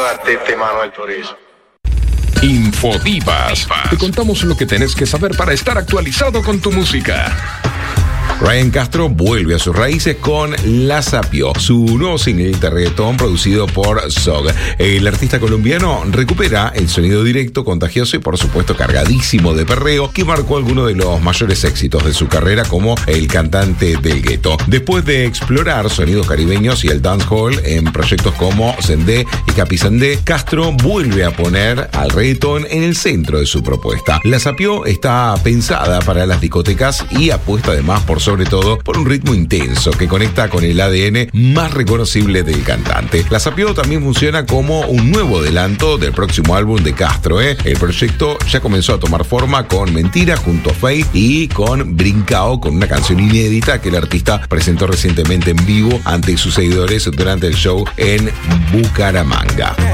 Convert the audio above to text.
a Tete Manuel Turizo. Infodivas. Te contamos lo que tenés que saber para estar actualizado con tu música. Ryan Castro vuelve a sus raíces con La Sapio, su nuevo single de reggaetón producido por Zog. El artista colombiano recupera el sonido directo, contagioso y por supuesto cargadísimo de perreo que marcó algunos de los mayores éxitos de su carrera como el cantante del gueto. Después de explorar sonidos caribeños y el dancehall en proyectos como Sendé y Capi Sendé, Castro vuelve a poner al reggaetón en el centro de su propuesta. La Sapio está pensada para las discotecas y apuesta además sobre todo por un ritmo intenso que conecta con el ADN más reconocible del cantante. La Sapio también funciona como un nuevo adelanto del próximo álbum de Castro. El proyecto ya comenzó a tomar forma con Mentira junto a Faith y con Brincao, con una canción inédita que el artista presentó recientemente en vivo ante sus seguidores durante el show en Bucaramanga.